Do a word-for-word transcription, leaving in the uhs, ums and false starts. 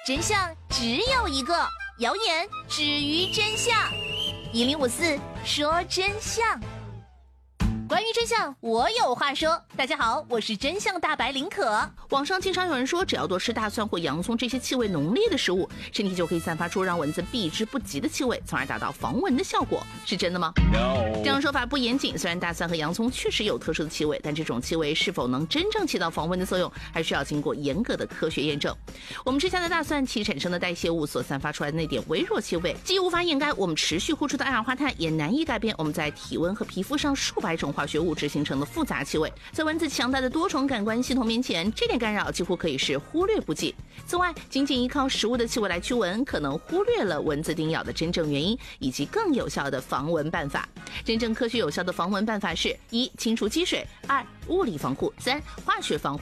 真相只有一个，谣言止于真相。一零五四说真相。关于真相，我有话说。大家好，我是真相大白林可。 网上经常有人说，只要多吃大蒜或洋葱这些气味浓烈的食物，身体就可以散发出让蚊子避之不及的气味，从而达到防蚊的效果，是真的吗？ No。 这样说法不严谨，虽然大蒜和洋葱确实有特殊的气味，但这种气味是否能真正起到防蚊的作用，还需要经过严格的科学验证。我们吃下的大蒜其产生的代谢物所散发出来的那点微弱气味，既无法掩盖我们持续呼出的二氧化碳，也难以改变我们在体温和皮肤上数百种化学物质形成的复杂气味。在蚊子强大的多重感官系统面前，这点干扰几乎可以是忽略不计。此外，仅仅依靠食物的气味来驱蚊，可能忽略了蚊子叮咬的真正原因，以及更有效的防蚊办法。真正科学有效的防蚊办法是：一、清除积水；二、物理防护；三、化学防护。